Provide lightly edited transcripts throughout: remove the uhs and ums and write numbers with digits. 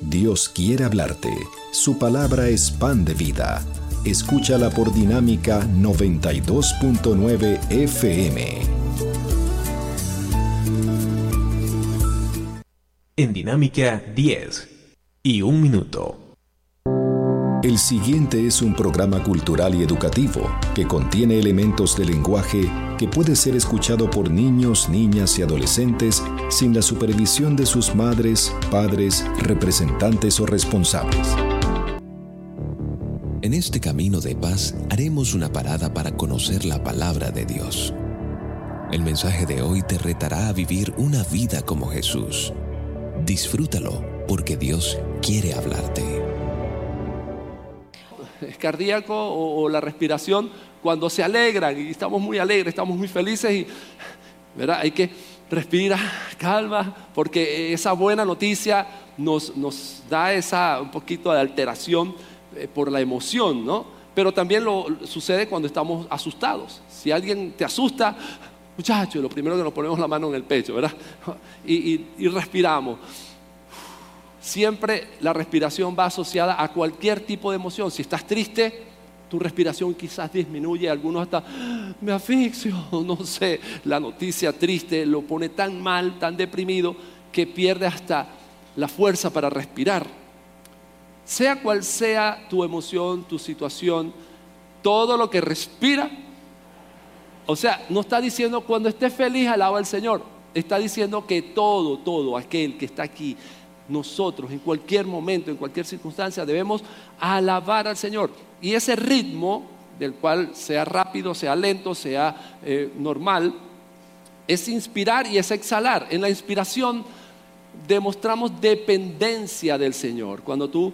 Dios quiere hablarte. Su palabra es pan de vida. Escúchala por Dinámica 92.9 FM. En Dinámica 10 y 1 minuto. El siguiente es un programa cultural y educativo que contiene elementos de lenguaje que puede ser escuchado por niños, niñas y adolescentes sin la supervisión de sus madres, padres, representantes o responsables. En este camino de paz haremos una parada para conocer la palabra de Dios. El mensaje de hoy te retará a vivir una vida como Jesús. Disfrútalo porque Dios quiere hablarte. Es cardíaco o la respiración cuando se alegran y estamos muy alegres, estamos muy felices y ¿verdad? Hay que respirar, calma, porque esa buena noticia nos da un poquito de alteración por la emoción, ¿no? Pero también sucede cuando estamos asustados. Si alguien te asusta, muchachos, lo primero que nos ponemos la mano en el pecho, ¿verdad? Y respiramos. Siempre la respiración va asociada a cualquier tipo de emoción. Si estás triste, tu respiración quizás disminuye, algunos hasta me asfixio, no sé. La noticia triste lo pone tan mal, tan deprimido, que pierde hasta la fuerza para respirar. Sea cual sea tu emoción, tu situación, todo lo que respira, o sea, no está diciendo cuando estés feliz alaba al Señor, está diciendo que todo aquel que está aquí, nosotros en cualquier momento, en cualquier circunstancia debemos alabar al Señor. Y ese ritmo, del cual sea rápido, sea lento, sea normal, es inspirar y es exhalar. En la inspiración demostramos dependencia del Señor. Cuando tú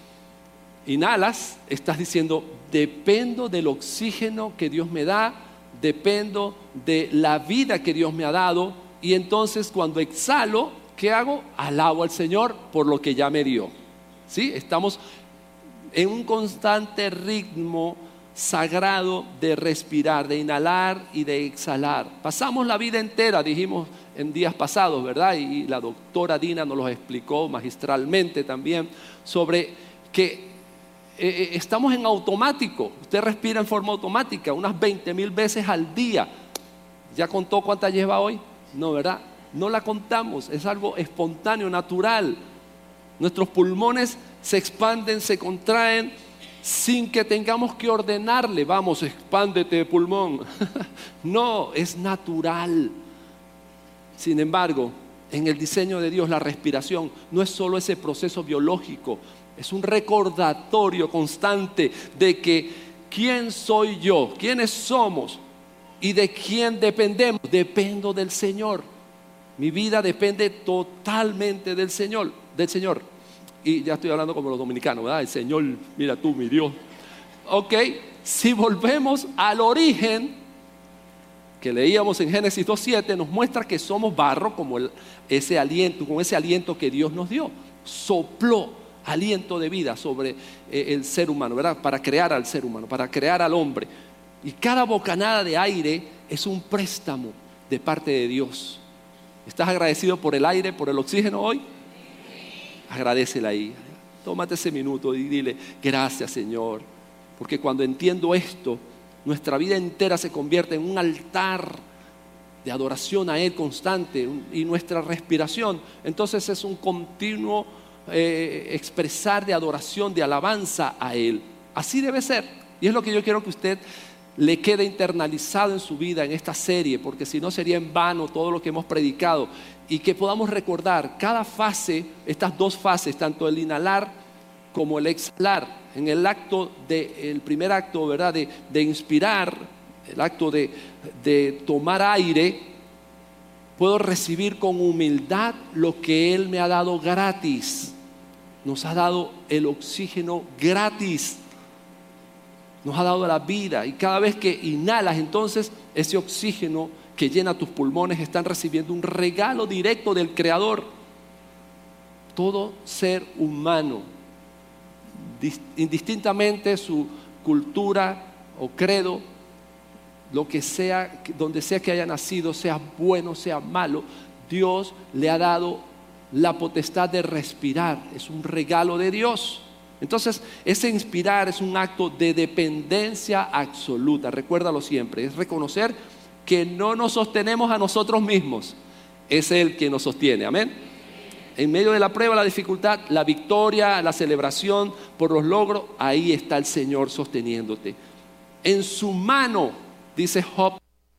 inhalas, estás diciendo dependo del oxígeno que Dios me da, dependo de la vida que Dios me ha dado. Y entonces cuando exhalo, ¿qué hago? Alabo al Señor por lo que ya me dio. ¿Sí? Estamos en un constante ritmo sagrado de respirar, de inhalar y de exhalar. Pasamos la vida entera, dijimos en días pasados, ¿verdad? Y la doctora Dina nos lo explicó magistralmente también, sobre que estamos en automático. Usted respira en forma automática unas 20,000 veces al día. ¿Ya contó cuántas lleva hoy? No, ¿verdad? No la contamos, es algo espontáneo, natural. Nuestros pulmones se expanden, se contraen sin que tengamos que ordenarle, vamos, expándete pulmón. No, es natural. Sin embargo, en el diseño de Dios, la respiración no es solo ese proceso biológico, es un recordatorio constante de que ¿quién soy yo? ¿Quiénes somos? ¿Y de quién dependemos? Dependo del Señor. Mi vida depende totalmente del Señor. Y ya estoy hablando como los dominicanos, ¿verdad? El Señor, mira tú, mi Dios. Ok, si volvemos al origen que leíamos en Génesis 2:7, nos muestra que somos barro como ese aliento que Dios nos dio. Sopló aliento de vida sobre el ser humano, ¿verdad? Para crear al ser humano, para crear al hombre. Y cada bocanada de aire es un préstamo de parte de Dios. ¿Estás agradecido por el aire, por el oxígeno hoy? Agradécele ahí. Tómate ese minuto y dile, gracias Señor. Porque cuando entiendo esto, nuestra vida entera se convierte en un altar de adoración a Él constante. Y nuestra respiración, entonces es un continuo expresar de adoración, de alabanza a Él. Así debe ser. Y es lo que yo quiero que usted le quede internalizado en su vida, en esta serie, porque si no sería en vano todo lo que hemos predicado, y que podamos recordar cada fase, estas dos fases, tanto el inhalar como el exhalar. En el primer acto, ¿verdad? de inspirar, el acto de tomar aire, puedo recibir con humildad lo que Él me ha dado gratis. Nos ha dado el oxígeno gratis. Nos ha dado la vida, y cada vez que inhalas, entonces ese oxígeno que llena tus pulmones están recibiendo un regalo directo del Creador. Todo ser humano, indistintamente su cultura o credo, lo que sea, donde sea que haya nacido, sea bueno, sea malo, Dios le ha dado la potestad de respirar. Es un regalo de Dios. Entonces, ese inspirar es un acto de dependencia absoluta. Recuérdalo siempre. Es reconocer que no nos sostenemos a nosotros mismos. Es Él quien nos sostiene. Amén. En medio de la prueba, la dificultad, la victoria, la celebración por los logros, ahí está el Señor sosteniéndote. En su mano, dice Job,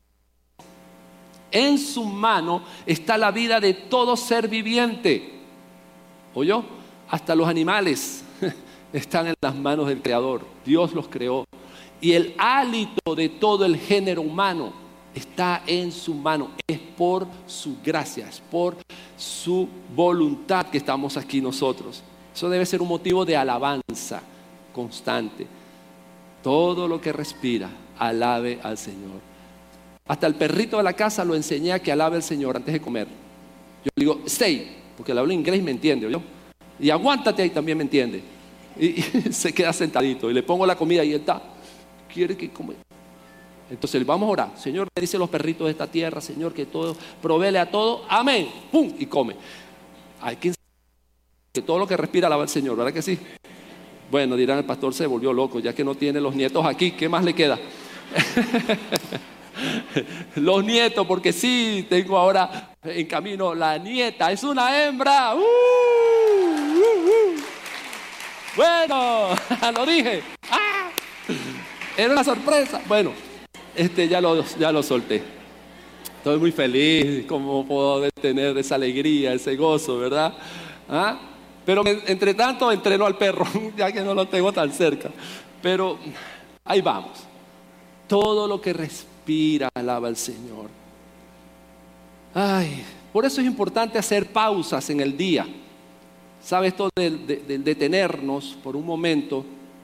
en su mano está la vida de todo ser viviente. ¿Oyó? Hasta los animales están en las manos del Creador. Dios los creó. Y el hálito de todo el género humano está en su mano. Es por su gracia, es por su voluntad que estamos aquí nosotros. Eso debe ser un motivo de alabanza constante. Todo lo que respira, alabe al Señor. Hasta el perrito de la casa lo enseñé a que alabe al Señor antes de comer. Yo le digo, stay, porque le hablo inglés y me entiende, ¿oyó? Y aguántate ahí, también me entiende. Y se queda sentadito y le pongo la comida y él está, quiere que come. Entonces vamos a orar. Señor, bendice los perritos de esta tierra, Señor, que todo, provéele a todo, amén, pum, y come. Hay que todo lo que respira alaba al Señor, ¿verdad que sí? Bueno, dirán, el pastor se volvió loco, ya que no tiene los nietos aquí, ¿qué más le queda? Los nietos, porque sí, tengo ahora en camino la nieta, es una hembra. Bueno, lo dije. ¡Ah! Era una sorpresa. Bueno, ya lo solté. Estoy muy feliz. ¿Cómo puedo tener esa alegría, ese gozo, verdad? ¿Ah? Pero entre tanto entreno al perro, ya que no lo tengo tan cerca. Pero ahí vamos. Todo lo que respira alaba al Señor. Ay, por eso es importante hacer pausas en el día. ¿Sabes? Esto de detenernos por un momento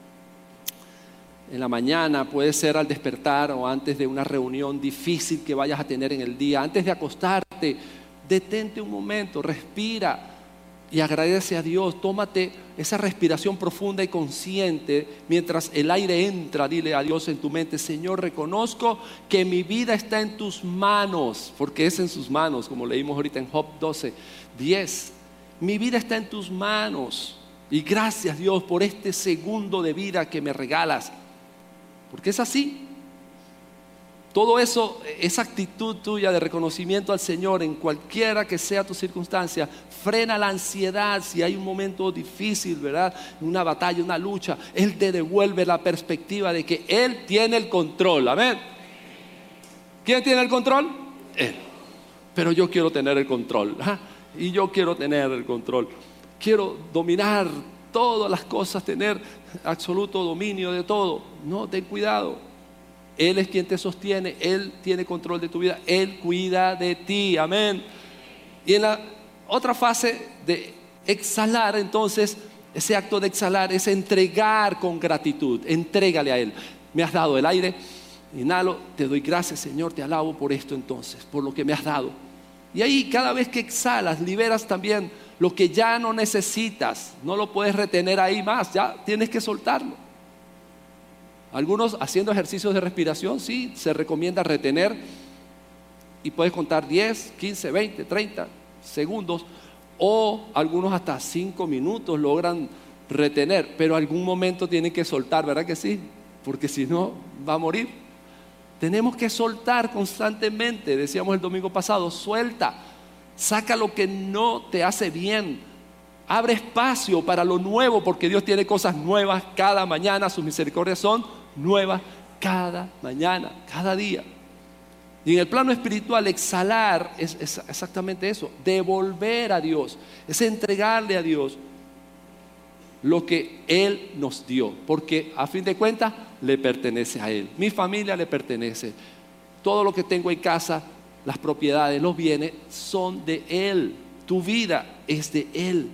en la mañana, puede ser al despertar o antes de una reunión difícil que vayas a tener en el día, antes de acostarte, detente un momento, respira y agradece a Dios. Tómate esa respiración profunda y consciente mientras el aire entra. Dile a Dios en tu mente, Señor, reconozco que mi vida está en tus manos, porque es en sus manos, como leímos ahorita en Job 12:10. Mi vida está en tus manos y gracias, Dios, por este segundo de vida que me regalas, porque es así. Todo eso, esa actitud tuya de reconocimiento al Señor en cualquiera que sea tu circunstancia, frena la ansiedad. Si hay un momento difícil, ¿verdad? Una batalla, una lucha, Él te devuelve la perspectiva de que Él tiene el control. Amén. ¿Quién tiene el control? Él. Pero yo quiero tener el control. Y yo quiero tener el control. Quiero dominar todas las cosas, tener absoluto dominio de todo. No, ten cuidado. Él es quien te sostiene, Él tiene control de tu vida, Él cuida de ti, amén. Y en la otra fase de exhalar, entonces, ese acto de exhalar es entregar con gratitud. Entrégale a Él. Me has dado el aire, inhalo, te doy gracias, Señor, te alabo por esto entonces, por lo que me has dado. Y ahí cada vez que exhalas, liberas también lo que ya no necesitas. No lo puedes retener ahí más, ya tienes que soltarlo. Algunos haciendo ejercicios de respiración, sí, se recomienda retener y puedes contar 10, 15, 20, 30 segundos o algunos hasta 5 minutos logran retener, pero algún momento tienen que soltar, ¿verdad que sí? Porque si no, va a morir. Tenemos que soltar constantemente, decíamos el domingo pasado, suelta, saca lo que no te hace bien. Abre espacio para lo nuevo, porque Dios tiene cosas nuevas cada mañana, sus misericordias son nuevas cada mañana, cada día. Y en el plano espiritual, exhalar es exactamente eso, devolver a Dios, es entregarle a Dios lo que Él nos dio, porque a fin de cuentas le pertenece a Él. Mi familia le pertenece, todo lo que tengo en casa, las propiedades, los bienes son de Él, tu vida es de Él.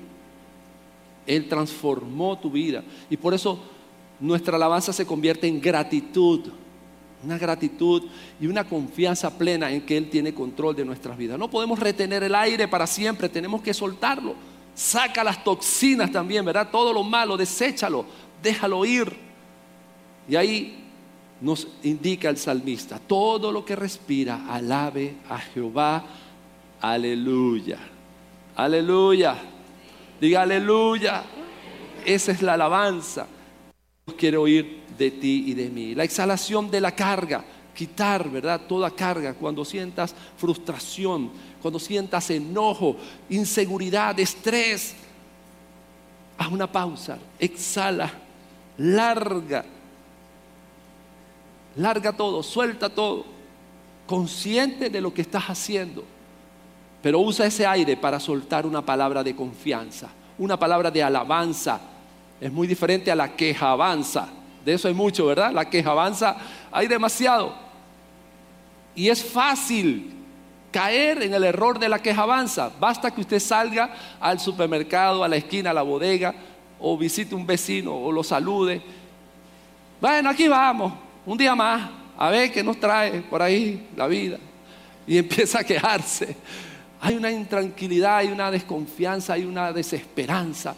Él transformó tu vida y por eso nuestra alabanza se convierte en gratitud, una gratitud y una confianza plena en que Él tiene control de nuestras vidas. No podemos retener el aire para siempre, tenemos que soltarlo. Saca las toxinas también, ¿verdad? Todo lo malo, deséchalo, déjalo ir. Y ahí nos indica el salmista, todo lo que respira, alabe a Jehová, aleluya. Aleluya. Diga aleluya. Esa es la alabanza. Dios quiere oír de ti y de mí. La exhalación de la carga. Quitar, ¿verdad? Toda carga. Cuando sientas frustración, cuando sientas enojo, inseguridad, estrés, haz una pausa. Exhala. Larga todo, suelta todo, consciente de lo que estás haciendo, pero usa ese aire para soltar una palabra de confianza, una palabra de alabanza. Es muy diferente a la quejabanza. De eso hay mucho, ¿verdad? La quejabanza hay demasiado, y es fácil caer en el error de la quejabanza. Basta que usted salga al supermercado, a la esquina, a la bodega, o visite un vecino o lo salude. Bueno, aquí vamos, un día más, a ver qué nos trae por ahí la vida. Y empieza a quejarse. Hay una intranquilidad, hay una desconfianza, hay una desesperanza.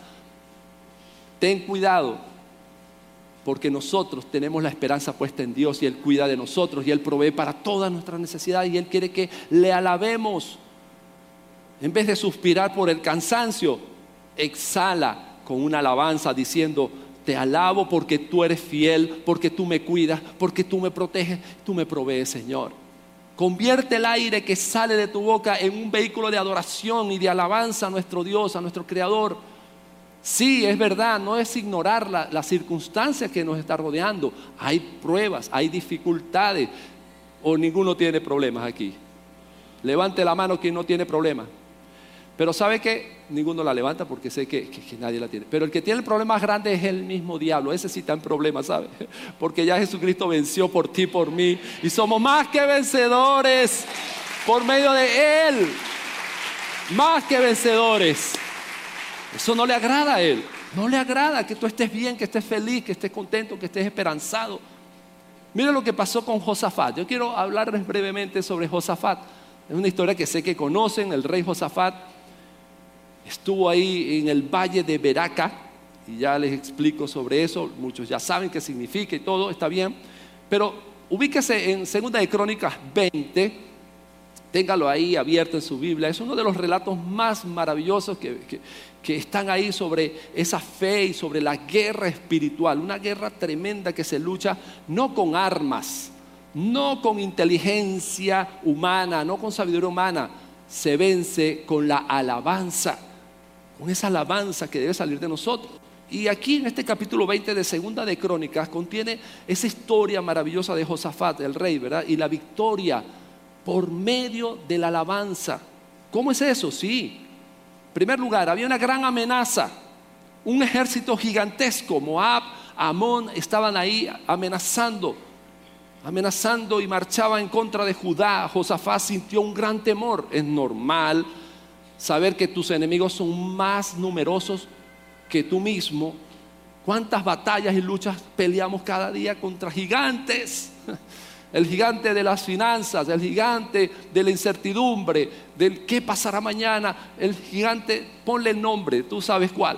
Ten cuidado, porque nosotros tenemos la esperanza puesta en Dios, y Él cuida de nosotros, y Él provee para todas nuestras necesidades, y Él quiere que le alabemos. En vez de suspirar por el cansancio, exhala con una alabanza diciendo: te alabo porque tú eres fiel, porque tú me cuidas, porque tú me proteges, tú me provees, Señor. Convierte el aire que sale de tu boca en un vehículo de adoración y de alabanza a nuestro Dios, a nuestro Creador. Sí, es verdad, no es ignorar las circunstancias que nos están rodeando. Hay pruebas, hay dificultades. ¿O ninguno tiene problemas aquí? Levante la mano quien no tiene problemas. Pero ¿sabe qué? Ninguno la levanta porque sé que nadie la tiene. Pero el que tiene el problema más grande es el mismo diablo. Ese sí está en problemas, ¿sabe? Porque ya Jesucristo venció por ti, por mí. Y somos más que vencedores por medio de Él. Más que vencedores. Eso no le agrada a Él. No le agrada que tú estés bien, que estés feliz, que estés contento, que estés esperanzado. Mira lo que pasó con Josafat. Yo quiero hablarles brevemente sobre Josafat. Es una historia que sé que conocen. El rey Josafat estuvo ahí en el valle de Beraca, y ya les explico sobre eso. Muchos ya saben qué significa y todo, está bien. Pero ubíquese en 2 de Crónicas 20, téngalo ahí abierto en su Biblia. Es uno de los relatos más maravillosos que están ahí sobre esa fe y sobre la guerra espiritual. Una guerra tremenda que se lucha no con armas, no con inteligencia humana, no con sabiduría humana. Se vence con la alabanza, con esa alabanza que debe salir de nosotros. Y aquí en este capítulo 20 de 2 de Crónicas contiene esa historia maravillosa de Josafat, el rey, ¿verdad? Y la victoria por medio de la alabanza. ¿Cómo es eso? Sí. En primer lugar, había una gran amenaza. Un ejército gigantesco, Moab, Amón, estaban ahí amenazando y marchaba en contra de Judá. Josafat sintió un gran temor. Es normal saber que tus enemigos son más numerosos que tú mismo. ¿Cuántas batallas y luchas peleamos cada día contra gigantes? El gigante de las finanzas, el gigante de la incertidumbre, del qué pasará mañana, el gigante, ponle el nombre, tú sabes cuál.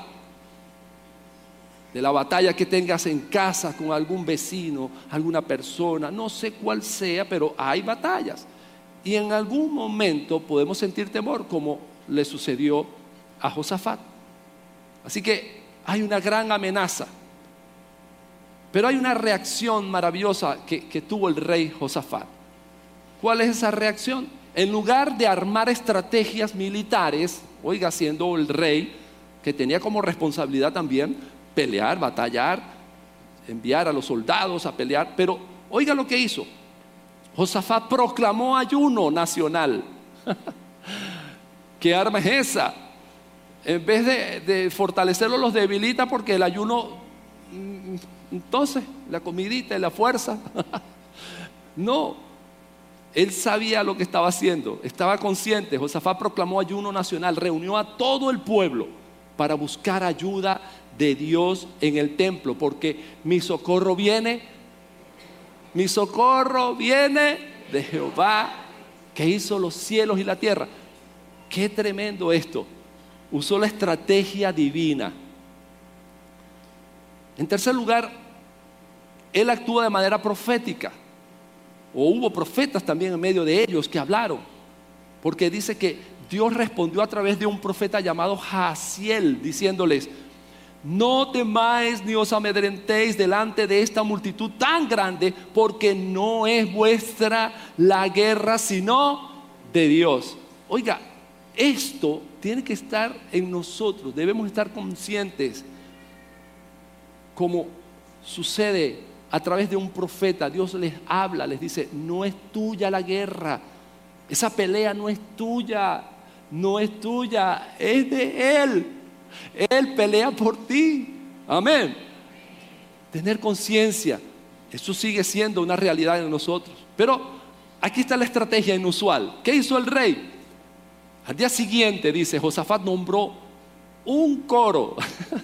De la batalla que tengas en casa con algún vecino, alguna persona, no sé cuál sea, pero hay batallas. Y en algún momento podemos sentir temor, como le sucedió a Josafat. Así que hay una gran amenaza. Pero hay una reacción maravillosa que tuvo el rey Josafat. ¿Cuál es esa reacción? En lugar de armar estrategias militares, oiga, siendo el rey, que tenía como responsabilidad también pelear, batallar, enviar a los soldados a pelear, pero oiga lo que hizo. Josafat proclamó ayuno nacional. ¿Qué arma es esa? En vez de fortalecerlo, los debilita, porque el ayuno, entonces, la comidita y la fuerza. No, él sabía lo que estaba haciendo, estaba consciente. Josafat proclamó ayuno nacional, reunió a todo el pueblo para buscar ayuda de Dios en el templo, porque mi socorro viene de Jehová, que hizo los cielos y la tierra. Qué tremendo esto. Usó la estrategia divina. En tercer lugar, él actúa de manera profética, o hubo profetas también en medio de ellos que hablaron, porque dice que Dios respondió a través de un profeta llamado Jaasiel, diciéndoles: no temáis ni os amedrentéis delante de esta multitud tan grande, porque no es vuestra la guerra, sino de Dios. Oiga, esto tiene que estar en nosotros. Debemos estar conscientes, como sucede a través de un profeta. Dios les habla, les dice: no es tuya la guerra, esa pelea no es tuya, no es tuya, es de Él. Él pelea por ti. Amén. Tener conciencia, eso sigue siendo una realidad en nosotros. Pero aquí está la estrategia inusual. ¿Qué hizo el rey? Al día siguiente, dice, Josafat nombró un coro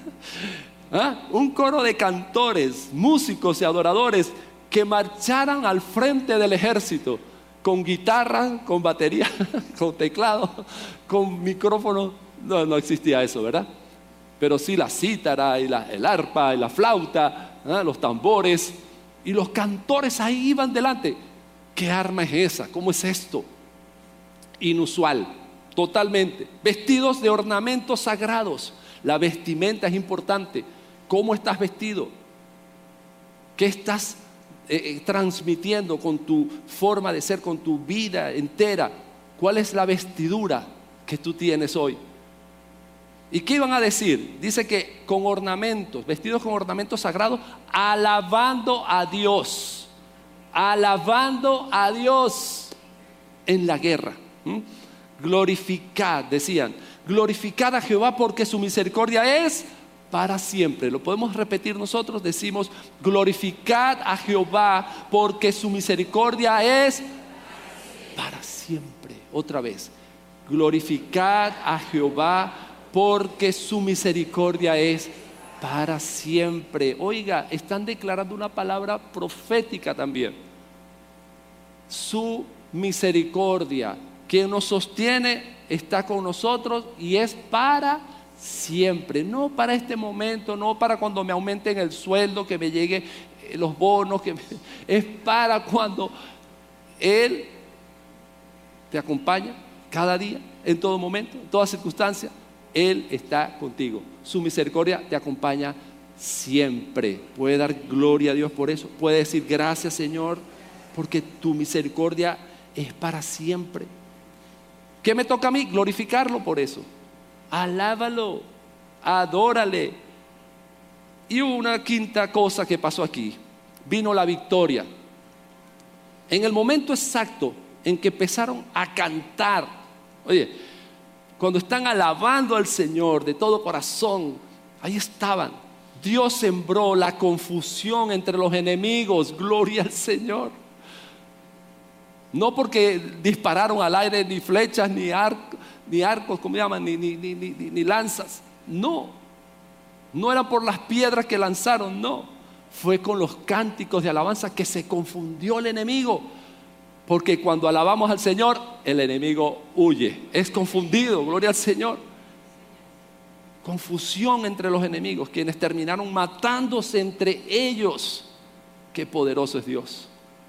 un coro de cantores, músicos y adoradores que marcharan al frente del ejército, con guitarra, con batería, con teclado, con micrófono. No existía eso, ¿verdad? Pero sí la cítara y el arpa y la flauta, los tambores, y los cantores ahí iban delante. ¿Qué arma es esa? ¿Cómo es esto? Inusual, totalmente. Vestidos de ornamentos sagrados. La vestimenta es importante. ¿Cómo estás vestido? ¿Qué estás transmitiendo con tu forma de ser, con tu vida entera? ¿Cuál es la vestidura que tú tienes hoy? ¿Y qué iban a decir? Dice que con ornamentos, vestidos con ornamentos sagrados, alabando a Dios en la guerra. Glorificad, decían, glorificad a Jehová porque su misericordia es para siempre. Lo podemos repetir nosotros, decimos: glorificad a Jehová porque su misericordia es para siempre. Otra vez, glorificad a Jehová porque su misericordia es para siempre. Oiga, están declarando una palabra profética también. Su misericordia, quien nos sostiene, está con nosotros y es para siempre. No para este momento, no para cuando me aumenten el sueldo, que me lleguen los bonos, es para cuando Él te acompaña cada día, en todo momento, en toda circunstancia. Él está contigo. Su misericordia te acompaña siempre. Puede dar gloria a Dios por eso. Puede decir: gracias, Señor, porque tu misericordia es para siempre. ¿Qué me toca a mí? Glorificarlo por eso. Alábalo, adórale. Y hubo una quinta cosa que pasó aquí. Vino la victoria. En el momento exacto en que empezaron a cantar. Oye, cuando están alabando al Señor de todo corazón, ahí estaban. Dios sembró la confusión entre los enemigos. Gloria al Señor. No porque dispararon al aire ni flechas, ni arcos, como llaman, ni lanzas. No era por las piedras que lanzaron, no. Fue con los cánticos de alabanza que se confundió el enemigo. Porque cuando alabamos al Señor, el enemigo huye, es confundido. Gloria al Señor. Confusión entre los enemigos, quienes terminaron matándose entre ellos. Qué poderoso es Dios.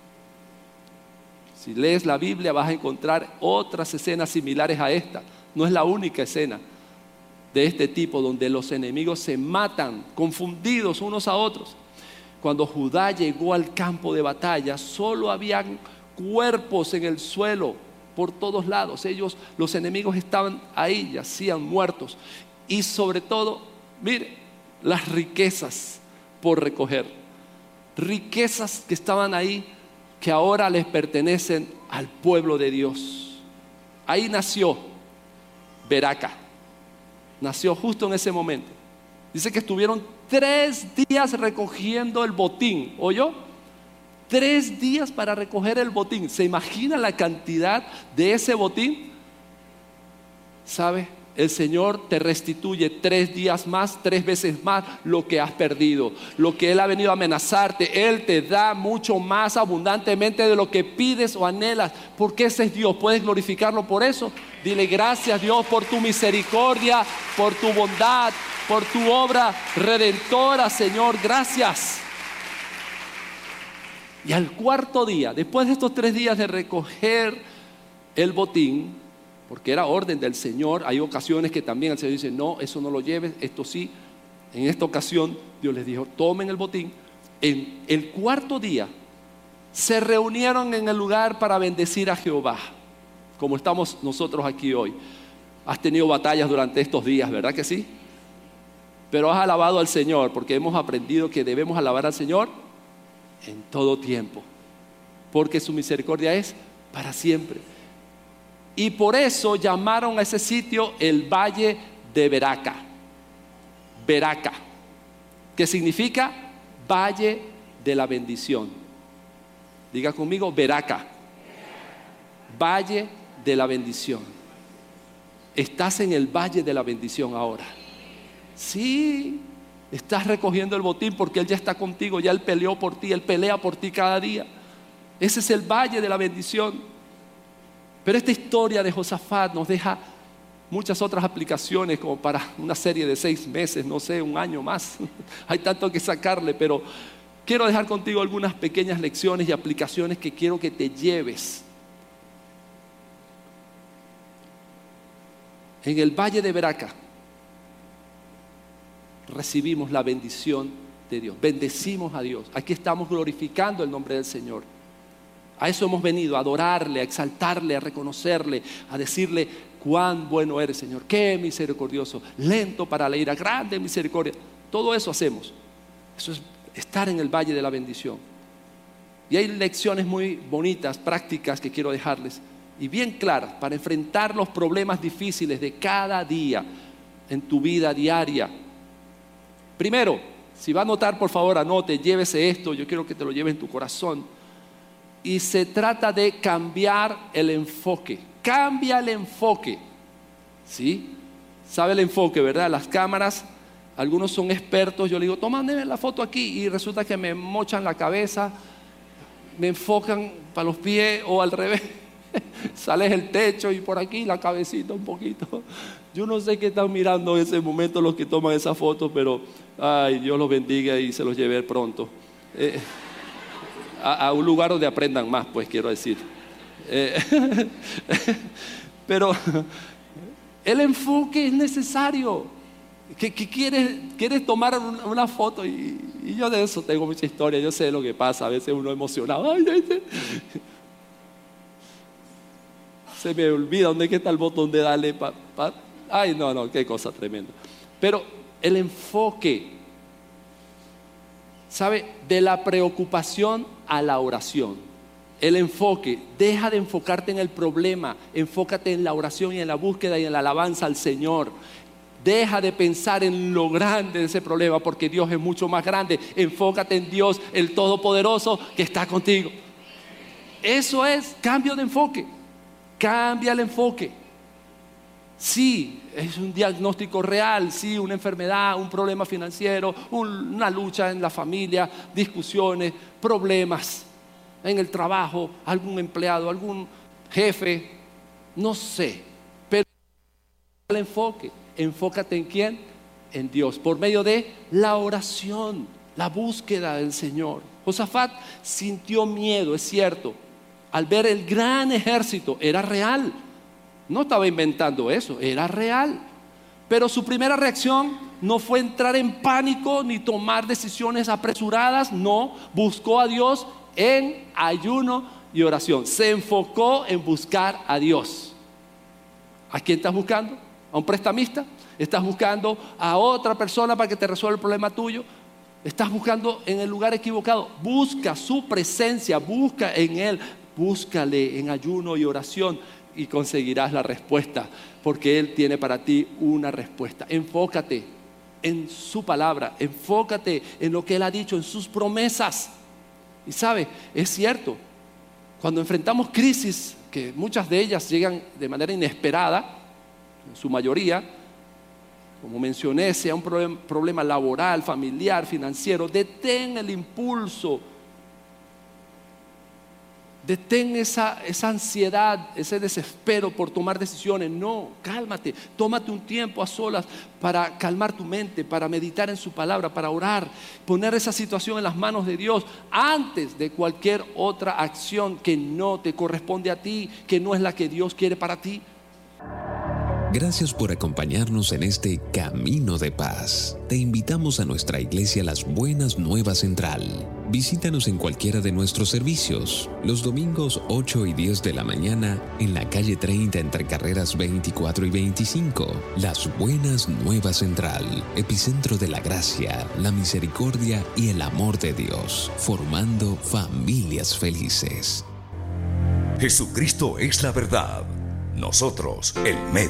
Si lees la Biblia vas a encontrar otras escenas similares a esta. No es la única escena de este tipo donde los enemigos se matan, confundidos unos a otros. Cuando Judá llegó al campo de batalla, solo habían cuerpos en el suelo por todos lados. Los enemigos estaban ahí, yacían muertos. Y sobre todo, mire, las riquezas por recoger. Riquezas que estaban ahí, que ahora les pertenecen al pueblo de Dios. Ahí nació Beraca. Nació justo en ese momento. Dice que estuvieron 3 días recogiendo el botín. ¿Oyó? 3 días para recoger el botín. ¿Se imagina la cantidad de ese botín? ¿Sabe? El Señor te restituye 3 días más, 3 veces más lo que has perdido. Lo que Él ha venido a amenazarte, Él te da mucho más abundantemente de lo que pides o anhelas. Porque ese es Dios. ¿Puedes glorificarlo por eso? Dile: gracias, Dios, por tu misericordia, por tu bondad, por tu obra redentora, Señor. Gracias. Y al 4.º día, después de estos 3 días de recoger el botín, porque era orden del Señor. Hay ocasiones que también el Señor dice, no, eso no lo lleves, esto sí. En esta ocasión Dios les dijo, tomen el botín. En el cuarto día se reunieron en el lugar para bendecir a Jehová, como estamos nosotros aquí hoy. Has tenido batallas durante estos días, ¿verdad que sí? Pero has alabado al Señor, porque hemos aprendido que debemos alabar al Señor en todo tiempo, porque su misericordia es para siempre. Y por eso llamaron a ese sitio el Valle de Beraca. Beraca, que significa Valle de la bendición. Diga conmigo, Beraca. Valle de la bendición. Estás en el Valle de la bendición ahora. Sí, estás recogiendo el botín porque Él ya está contigo, ya Él peleó por ti, Él pelea por ti cada día. Ese es el Valle de la bendición. Pero esta historia de Josafat nos deja muchas otras aplicaciones, como para una serie de 6 meses, no sé, un año más. Hay tanto que sacarle, pero quiero dejar contigo algunas pequeñas lecciones y aplicaciones que quiero que te lleves. En el Valle de Beraca recibimos la bendición de Dios. Bendecimos a Dios. Aquí estamos glorificando el nombre del Señor. A eso hemos venido, a adorarle, a exaltarle, a reconocerle, a decirle cuán bueno eres, Señor, qué misericordioso, lento para la ira, grande misericordia. Todo eso hacemos. Eso es estar en el Valle de la bendición. Y hay lecciones muy bonitas, prácticas que quiero dejarles y bien claras para enfrentar los problemas difíciles de cada día en tu vida diaria. Primero, si va a anotar, por favor, anote, llévese esto, yo quiero que te lo lleves en tu corazón. Y se trata de cambiar el enfoque. Cambia el enfoque. ¿Sí? Sabe el enfoque, ¿verdad? Las cámaras, algunos son expertos. Yo le digo, tómame la foto aquí. Y resulta que me mochan la cabeza, me enfocan para los pies o al revés. Sales el techo y por aquí la cabecita un poquito. Yo no sé qué están mirando en ese momento los que toman esa foto, pero ay, Dios los bendiga y se los lleve pronto. A un lugar donde aprendan más, pues quiero decir. Pero el enfoque es necesario. ¿Qué quieres tomar una foto? Y yo de eso tengo mucha historia. Yo sé lo que pasa. A veces uno emocionado. Se me olvida dónde está el botón de darle. Ay, no, qué cosa tremenda. Pero el enfoque, ¿sabe? De la preocupación a la oración. El enfoque, deja de enfocarte en el problema, enfócate en la oración y en la búsqueda y en la alabanza al Señor. Deja de pensar en lo grande de ese problema, porque Dios es mucho más grande. Enfócate en Dios, el Todopoderoso, que está contigo. Eso es cambio de enfoque. Cambia el enfoque. Sí, es un diagnóstico real, sí, una enfermedad, un problema financiero, una lucha en la familia, discusiones, problemas en el trabajo, algún empleado, algún jefe, no sé. Pero el enfoque, enfócate en ¿quién? En Dios, por medio de la oración, la búsqueda del Señor. Josafat sintió miedo, es cierto, al ver el gran ejército. Era real. No estaba inventando eso, era real. Pero su primera reacción no fue entrar en pánico ni tomar decisiones apresuradas. No, buscó a Dios en ayuno y oración. Se enfocó en buscar a Dios. ¿A quién estás buscando? ¿A un prestamista? ¿Estás buscando a otra persona para que te resuelva el problema tuyo? Estás buscando en el lugar equivocado. Busca su presencia, busca en Él, búscale en ayuno y oración. Y conseguirás la respuesta, porque Él tiene para ti una respuesta. Enfócate en su palabra, enfócate en lo que Él ha dicho, en sus promesas. Y sabe, es cierto, cuando enfrentamos crisis, que muchas de ellas llegan de manera inesperada, en su mayoría, como mencioné, sea un problema laboral, familiar, financiero, detén el impulso. Detén esa ansiedad, ese desespero por tomar decisiones. No, cálmate, tómate un tiempo a solas para calmar tu mente, para meditar en su palabra, para orar, poner esa situación en las manos de Dios antes de cualquier otra acción que no te corresponde a ti, que no es la que Dios quiere para ti. Gracias por acompañarnos en este Camino de Paz. Te invitamos a nuestra iglesia Las Buenas Nuevas Central. Visítanos en cualquiera de nuestros servicios, los domingos 8 y 10 de la mañana en la calle 30 entre carreras 24 y 25. Las Buenas Nuevas Central, epicentro de la gracia, la misericordia y el amor de Dios, formando familias felices. Jesucristo es la verdad. Nosotros, el medio.